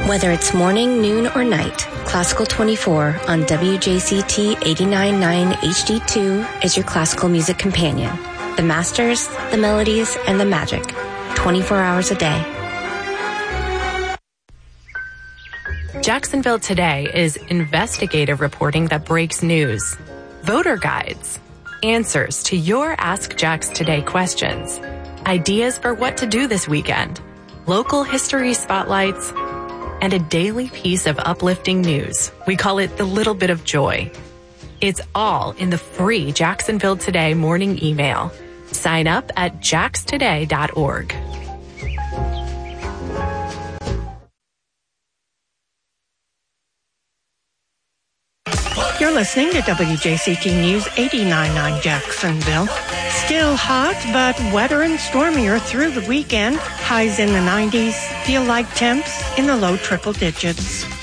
Whether it's morning, noon, or night, Classical 24 on WJCT 89.9 HD2 is your classical music companion. The masters, the melodies, and the magic. 24 hours a day. Jacksonville Today is investigative reporting that breaks news. Voter guides. Answers to your Ask Jax Today questions. Ideas for what to do this weekend. Local history spotlights. And a daily piece of uplifting news. We call it the little bit of joy. It's all in the free Jacksonville Today morning email. Sign up at jaxtoday.org. You're listening to WJCT News 89.9 Jacksonville. Still hot, but wetter and stormier through the weekend. Highs in the 90s, feel like temps in the low triple digits.